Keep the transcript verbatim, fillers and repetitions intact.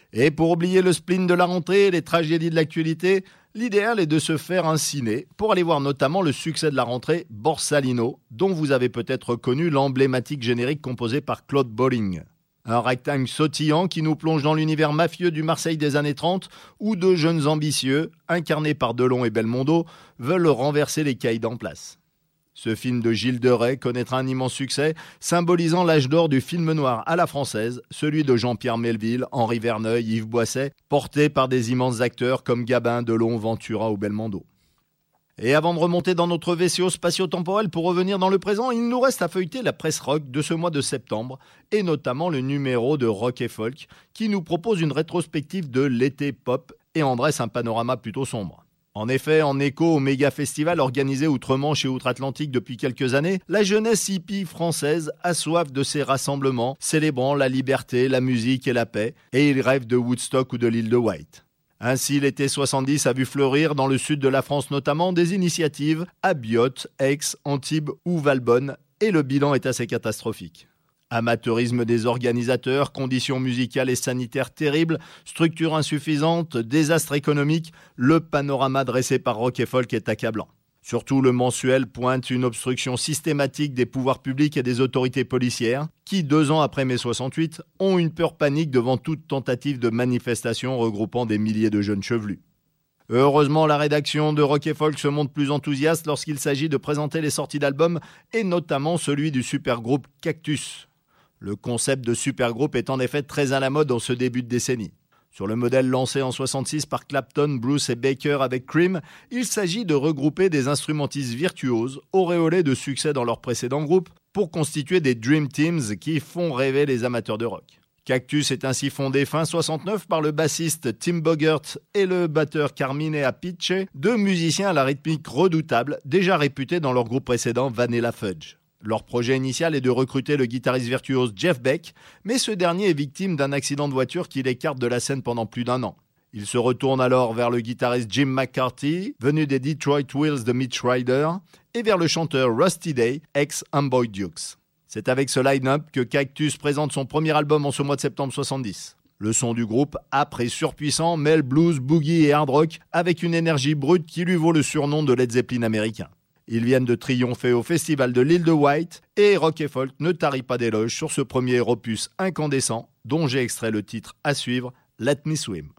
Et pour oublier le spleen de la rentrée et les tragédies de l'actualité, l'idéal est de se faire un ciné pour aller voir notamment le succès de la rentrée Borsalino, dont vous avez peut-être reconnu l'emblématique générique composé par Claude Bolling. Un ragtime sautillant qui nous plonge dans l'univers mafieux du Marseille des années trente, où deux jeunes ambitieux, incarnés par Delon et Belmondo, veulent renverser les caïds en place. Ce film de Gilles de Rais connaîtra un immense succès, symbolisant l'âge d'or du film noir à la française, celui de Jean-Pierre Melville, Henri Verneuil, Yves Boisset, porté par des immenses acteurs comme Gabin, Delon, Ventura ou Belmondo. Et avant de remonter dans notre vaisseau spatio-temporel pour revenir dans le présent, il nous reste à feuilleter la presse rock de ce mois de septembre, et notamment le numéro de Rock et Folk, qui nous propose une rétrospective de l'été pop et en dresse un panorama plutôt sombre. En effet, en écho au méga festival organisé outre-Manche et outre-Atlantique depuis quelques années, la jeunesse hippie française a soif de ces rassemblements, célébrant la liberté, la musique et la paix, et il rêve de Woodstock ou de l'île de White. Ainsi, l'été soixante-dix a vu fleurir, dans le sud de la France notamment, des initiatives à Biot, Aix, Antibes ou Valbonne, et le bilan est assez catastrophique. Amateurisme des organisateurs, conditions musicales et sanitaires terribles, structure insuffisante, désastre économique, le panorama dressé par Rock et Folk est accablant. Surtout, le mensuel pointe une obstruction systématique des pouvoirs publics et des autorités policières qui, deux ans après mai soixante-huit, ont une peur panique devant toute tentative de manifestation regroupant des milliers de jeunes chevelus. Heureusement, la rédaction de Rock et Folk se montre plus enthousiaste lorsqu'il s'agit de présenter les sorties d'albums et notamment celui du supergroupe Cactus. Le concept de supergroupe est en effet très à la mode en ce début de décennie. Sur le modèle lancé en soixante-six par Clapton, Bruce et Baker avec Cream, il s'agit de regrouper des instrumentistes virtuoses, auréolés de succès dans leurs précédents groupes, pour constituer des Dream Teams qui font rêver les amateurs de rock. Cactus est ainsi fondé fin soixante-neuf par le bassiste Tim Bogert et le batteur Carmine Appice, deux musiciens à la rythmique redoutable, déjà réputés dans leur groupe précédent Vanilla Fudge. Leur projet initial est de recruter le guitariste virtuose Jeff Beck, mais ce dernier est victime d'un accident de voiture qui l'écarte de la scène pendant plus d'un an. Il se retourne alors vers le guitariste Jim McCarthy, venu des Detroit Wheels de Mitch Ryder, et vers le chanteur Rusty Day, ex-Amboy Dukes. C'est avec ce line-up que Cactus présente son premier album en ce mois de septembre soixante-dix. Le son du groupe, âpre et surpuissant, mêle blues, boogie et hard rock avec une énergie brute qui lui vaut le surnom de Led Zeppelin américain. Ils viennent de triompher au festival de l'île de White et Rock et Folk ne tarit pas d'éloges sur ce premier opus incandescent dont j'ai extrait le titre à suivre, Let Me Swim.